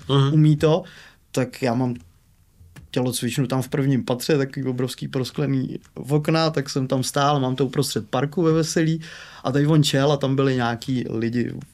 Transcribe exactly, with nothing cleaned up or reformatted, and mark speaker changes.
Speaker 1: uh-huh.
Speaker 2: umí to, tak já mám tělocvičnu tam v prvním patře, takový obrovský prosklený okna, tak jsem tam stál, mám to uprostřed parku ve Veselí a tady on čel a tam byli nějaký lidi